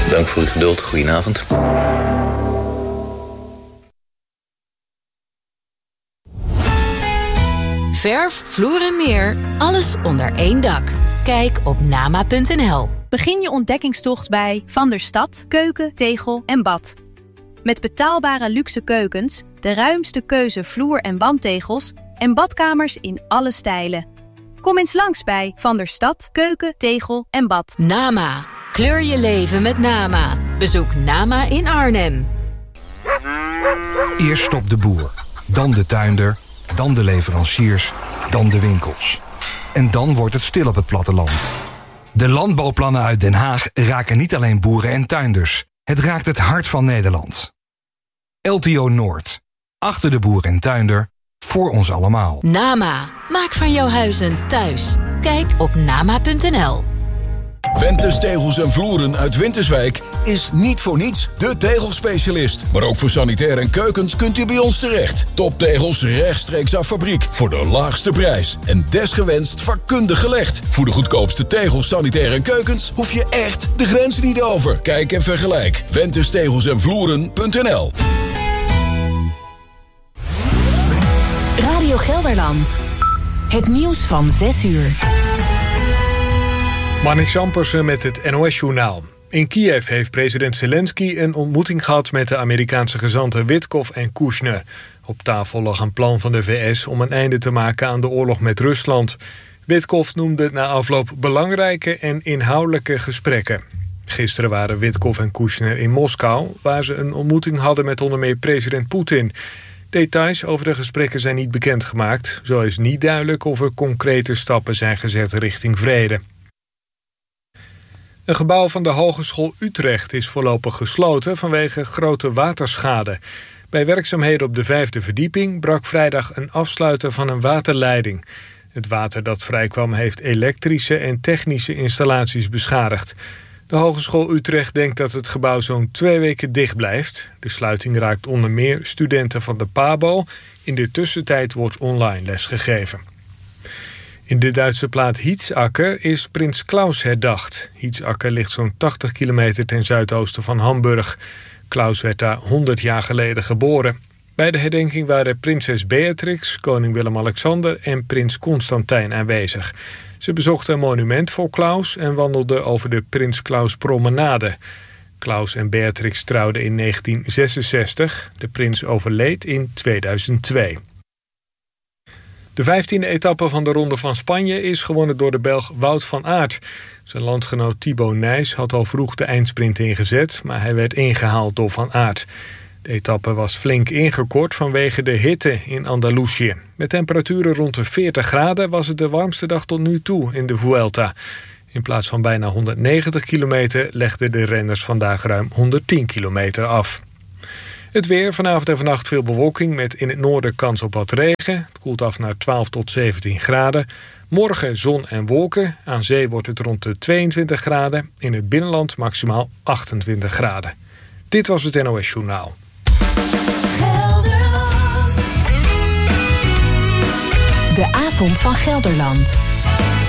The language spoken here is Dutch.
Dank voor uw geduld. Goedenavond. Verf, vloer en meer. Alles onder één dak. Kijk op nama.nl. Begin je ontdekkingstocht bij Van der Stad Keuken, Tegel en Bad. Met betaalbare luxe keukens, de ruimste keuze vloer- en wandtegels en badkamers in alle stijlen. Kom eens langs bij Van der Stad Keuken, Tegel en Bad. Nama. Kleur je leven met Nama. Bezoek Nama in Arnhem. Eerst stopt de boer, dan de tuinder, dan de leveranciers, dan de winkels. En dan wordt het stil op het platteland. De landbouwplannen uit Den Haag raken niet alleen boeren en tuinders. Het raakt het hart van Nederland. LTO Noord. Achter de boer en tuinder. Voor ons allemaal. Nama. Maak van jouw huis een thuis. Kijk op nama.nl. Ventus Tegels en Vloeren uit Winterswijk is niet voor niets de tegelspecialist. Maar ook voor sanitair en keukens kunt u bij ons terecht. Toptegels rechtstreeks af fabriek voor de laagste prijs. En desgewenst vakkundig gelegd. Voor de goedkoopste tegels, sanitair en keukens hoef je echt de grens niet over. Kijk en vergelijk. VentusTegelsenVloeren.nl. Radio Gelderland. Het nieuws van 6 uur. Marnix Ampersen met het NOS-journaal. In Kiev heeft president Zelensky een ontmoeting gehad met de Amerikaanse gezanten Witkoff en Kushner. Op tafel lag een plan van de VS om een einde te maken aan de oorlog met Rusland. Witkoff noemde het na afloop belangrijke en inhoudelijke gesprekken. Gisteren waren Witkoff en Kushner in Moskou, waar ze een ontmoeting hadden met onder meer president Poetin. Details over de gesprekken zijn niet bekendgemaakt. Zo is niet duidelijk of er concrete stappen zijn gezet richting vrede. Een gebouw van de Hogeschool Utrecht is voorlopig gesloten vanwege grote waterschade. Bij werkzaamheden op de 5e verdieping brak vrijdag een afsluiter van een waterleiding. Het water dat vrijkwam heeft elektrische en technische installaties beschadigd. De Hogeschool Utrecht denkt dat het gebouw zo'n 2 weken dicht blijft. De sluiting raakt onder meer studenten van de PABO. In de tussentijd wordt online lesgegeven. In de Duitse plaats Hietzacker is prins Klaus herdacht. Hietzacker ligt zo'n 80 kilometer ten zuidoosten van Hamburg. Klaus werd daar 100 jaar geleden geboren. Bij de herdenking waren prinses Beatrix, koning Willem-Alexander en prins Constantijn aanwezig. Ze bezochten een monument voor Klaus en wandelden over de Prins Klaus Promenade. Klaus en Beatrix trouwden in 1966. De prins overleed in 2002. De 15e etappe van de Ronde van Spanje is gewonnen door de Belg Wout van Aert. Zijn landgenoot Thibaut Nys had al vroeg de eindsprint ingezet, maar hij werd ingehaald door Van Aert. De etappe was flink ingekort vanwege de hitte in Andalusië. Met temperaturen rond de 40 graden was het de warmste dag tot nu toe in de Vuelta. In plaats van bijna 190 kilometer legden de renners vandaag ruim 110 kilometer af. Het weer, vanavond en vannacht veel bewolking met in het noorden kans op wat regen. Het koelt af naar 12 tot 17 graden. Morgen zon en wolken. Aan zee wordt het rond de 22 graden. In het binnenland maximaal 28 graden. Dit was het NOS Journaal. De avond van Gelderland.